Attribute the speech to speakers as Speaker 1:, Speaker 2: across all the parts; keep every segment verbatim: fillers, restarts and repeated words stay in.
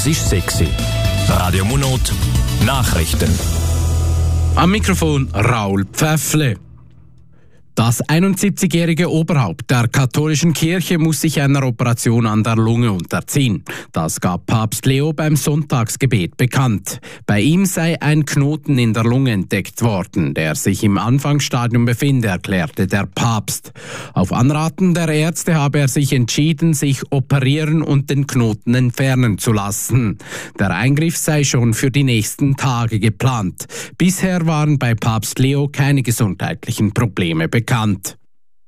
Speaker 1: Es ist sexy. Radio Munot Nachrichten.
Speaker 2: Am Mikrofon Raul Pfäffle. Das einundsiebzigjährige Oberhaupt der katholischen Kirche muss sich einer Operation an der Lunge unterziehen. Das gab Papst Leo beim Sonntagsgebet bekannt. Bei ihm sei ein Knoten in der Lunge entdeckt worden, der sich im Anfangsstadium befinde, erklärte der Papst. Auf Anraten der Ärzte habe er sich entschieden, sich operieren und den Knoten entfernen zu lassen. Der Eingriff sei schon für die nächsten Tage geplant. Bisher waren bei Papst Leo keine gesundheitlichen Probleme bekannt. Bekannt.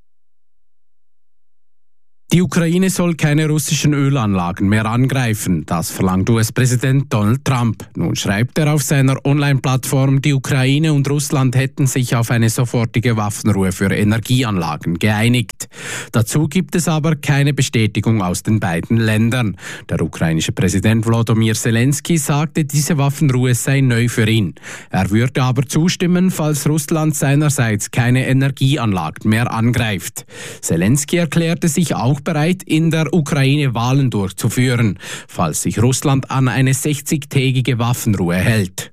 Speaker 2: Die Ukraine soll keine russischen Ölanlagen mehr angreifen. Das verlangt U S-Präsident Donald Trump. Nun schreibt er auf seiner Online-Plattform, die Ukraine und Russland hätten sich auf eine sofortige Waffenruhe für Energieanlagen geeinigt. Dazu gibt es aber keine Bestätigung aus den beiden Ländern. Der ukrainische Präsident Volodymyr Zelensky sagte, diese Waffenruhe sei neu für ihn. Er würde aber zustimmen, falls Russland seinerseits keine Energieanlagen mehr angreift. Zelensky erklärte sich auch bereit, in der Ukraine Wahlen durchzuführen, falls sich Russland an eine sechzigtägige Waffenruhe hält.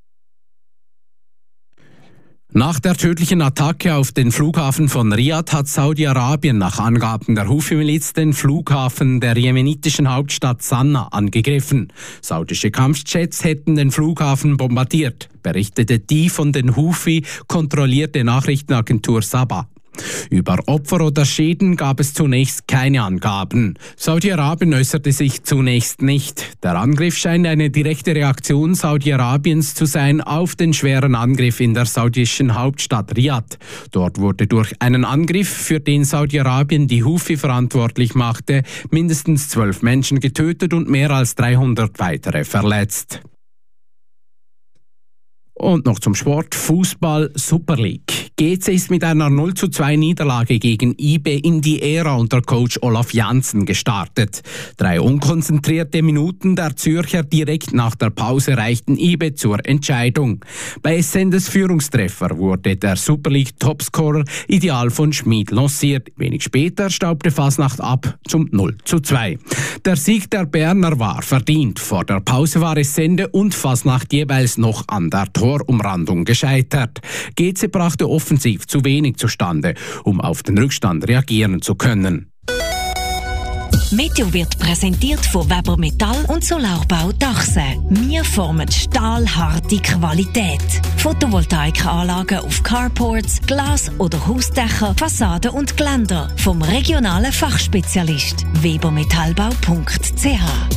Speaker 2: Nach der tödlichen Attacke auf den Flughafen von Riad hat Saudi-Arabien nach Angaben der Houthi-Miliz den Flughafen der jemenitischen Hauptstadt Sanaa angegriffen. Saudische Kampfjets hätten den Flughafen bombardiert, berichtete die von den Houthi kontrollierte Nachrichtenagentur Sabah. Über Opfer oder Schäden gab es zunächst keine Angaben. Saudi-Arabien äußerte sich zunächst nicht. Der Angriff scheint eine direkte Reaktion Saudi-Arabiens zu sein auf den schweren Angriff in der saudischen Hauptstadt Riad. Dort wurde durch einen Angriff, für den Saudi-Arabien die Houthi verantwortlich machte, mindestens zwölf Menschen getötet und mehr als dreihundert weitere verletzt. Und noch zum Sport. Fußball Super League. G C ist mit einer null zu zwei Niederlage gegen I B in die Ära unter Coach Olaf Janssen gestartet. Drei unkonzentrierte Minuten der Zürcher direkt nach der Pause reichten I B zur Entscheidung. Bei Essendes Führungstreffer wurde der Super League Topscorer Ideal von Schmid lanciert. Wenig später staubte Fasnacht ab zum null zu zwei. Der Sieg der Berner war verdient. Vor der Pause war Essende und Fasnacht jeweils noch an der Torumrandung gescheitert. G C brachte offensiv zu wenig zustande, um auf den Rückstand reagieren zu können.
Speaker 3: Meteo wird präsentiert von Weber Metall und Solarbau Dachse. Wir formen stahlharte Qualität. Photovoltaikanlagen auf Carports, Glas- oder Hausdächer, Fassaden und Geländer. Vom regionalen Fachspezialist weber metallbau punkt c h.